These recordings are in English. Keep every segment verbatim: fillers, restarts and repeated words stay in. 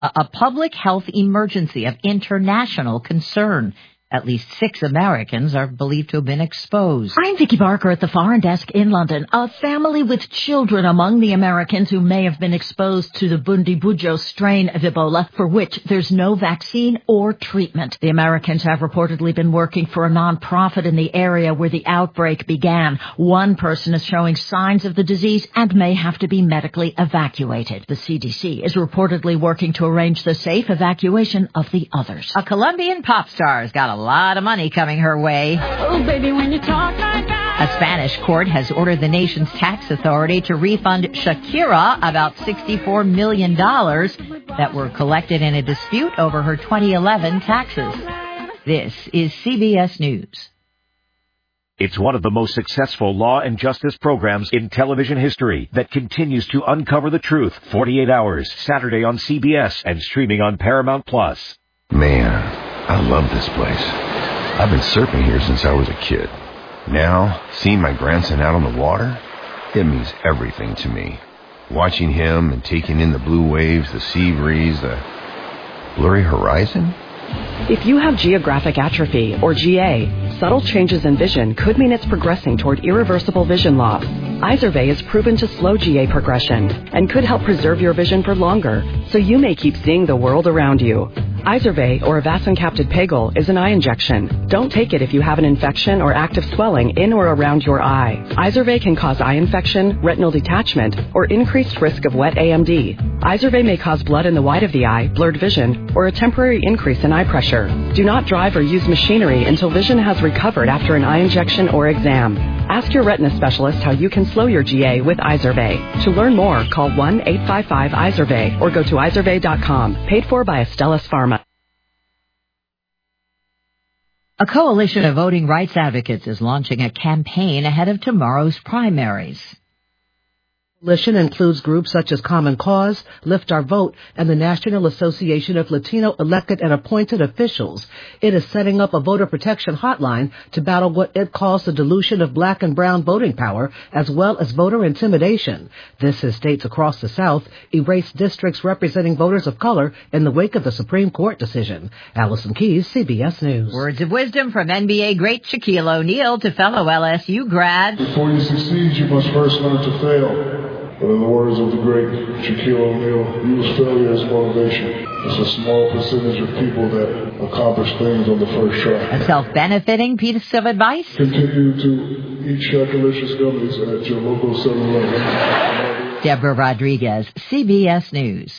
a, a public health emergency of international concern. At least six Americans are believed to have been exposed. I'm Vicki Barker at the Foreign Desk in London. A family with children among the Americans who may have been exposed to the Bundibugyo strain of Ebola, for which there's no vaccine or treatment. The Americans have reportedly been working for a nonprofit in the area where the outbreak began. One person is showing signs of the disease and may have to be medically evacuated. The C D C is reportedly working to arrange the safe evacuation of the others. A Colombian pop star has got a lot of money coming her way. Oh, baby, when you talk like that. A Spanish court has ordered the nation's tax authority to refund Shakira about sixty-four million dollars that were collected in a dispute over her twenty eleven taxes. This is C B S News. It's one of the most successful law and justice programs in television history that continues to uncover the truth. forty-eight hours, Saturday on C B S and streaming on Paramount Plus. Man, I love this place. I've been surfing here since I was a kid. Now, seeing my grandson out on the water, it means everything to me. Watching him and taking in the blue waves, the sea breeze, the blurry horizon. If you have geographic atrophy, or G A, subtle changes in vision could mean it's progressing toward irreversible vision loss. Izervay is proven to slow G A progression and could help preserve your vision for longer, so you may keep seeing the world around you. Izervay, or avacincaptad pegol, is an eye injection. Don't take it if you have an infection or active swelling in or around your eye. Izervay can cause eye infection, retinal detachment, or increased risk of wet A M D. Izervay may cause blood in the white of the eye, blurred vision, or a temporary increase in eye pressure. Do not drive or use machinery until vision has recovered after an eye injection or exam. Ask your retina specialist how you can slow your G A with Izervay. To learn more, call one eight five five Izervay or go to izervay dot com. Paid for by Astellas Pharma. A coalition of voting rights advocates is launching a campaign ahead of tomorrow's primaries. The coalition includes groups such as Common Cause, Lift Our Vote, and the National Association of Latino Elected and Appointed Officials. It is setting up a voter protection hotline to battle what it calls the dilution of black and brown voting power, as well as voter intimidation. This as states across the South erase districts representing voters of color in the wake of the Supreme Court decision. Allison Keyes, C B S News. Words of wisdom from N B A great Shaquille O'Neal to fellow L S U grad. Before you succeed, you must first learn to fail. But in the words of the great Shaquille O'Neal, use failure as motivation. It's a small percentage of people that accomplish things on the first try. A self-benefiting piece of advice? Continue to eat Shakalicious gummies at your local seven eleven. Deborah Rodriguez, C B S News.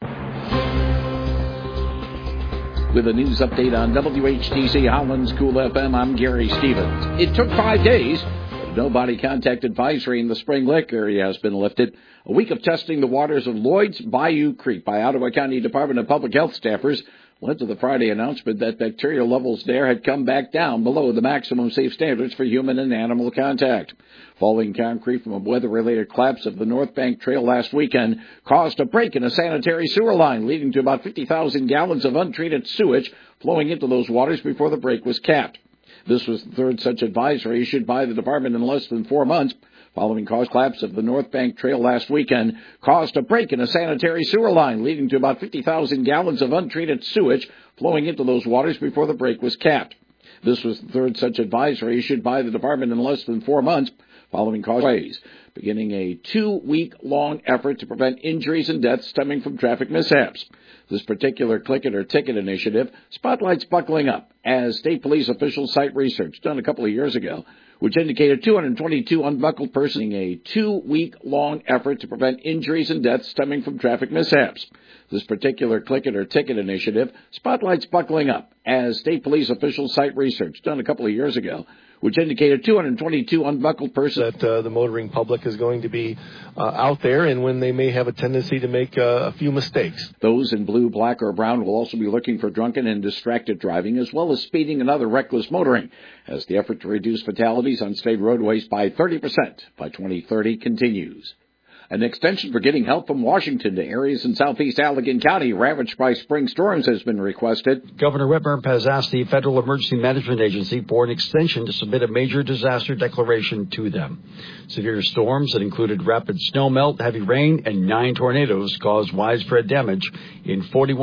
With a news update on W H T C Holland's Cool F M, I'm Gary Stevens. It took five days. No body contact advisory in the Spring Lake area has been lifted. A week of testing the waters of Lloyd's Bayou Creek by Ottawa County Department of Public Health staffers led to the Friday announcement that bacterial levels there had come back down below the maximum safe standards for human and animal contact. Falling concrete from a weather-related collapse of the North Bank Trail last weekend caused a break in a sanitary sewer line, leading to about fifty thousand gallons of untreated sewage flowing into those waters before the break was capped. This was the third such advisory issued by the department in less than four months. Following cause collapse of the North Bank Trail last weekend caused a break in a sanitary sewer line, leading to about fifty thousand gallons of untreated sewage flowing into those waters before the break was capped. This was the third such advisory issued by the department in less than four months, following causeways, beginning a two-week-long effort to prevent injuries and deaths stemming from traffic mishaps. This particular Click It or Ticket initiative spotlights buckling up as state police officials cite research done a couple of years ago, which indicated two hundred twenty-two unbuckled persons in a two-week-long effort to prevent injuries and deaths stemming from traffic mishaps. This particular Click It or Ticket initiative spotlights buckling up as state police officials cite research done a couple of years ago, which indicated two hundred twenty-two unbuckled persons. That uh, the motoring public is going to be uh, out there, and when they may have a tendency to make uh, a few mistakes. Those in blue, black, or brown will also be looking for drunken and distracted driving, as well as speeding and other reckless motoring, as the effort to reduce fatalities on state roadways by thirty percent by twenty thirty continues. An extension for getting help from Washington to areas in southeast Allegan County ravaged by spring storms has been requested. Governor Whitmer has asked the Federal Emergency Management Agency for an extension to submit a major disaster declaration to them. Severe storms that included rapid snowmelt, heavy rain, and nine tornadoes caused widespread damage in forty-one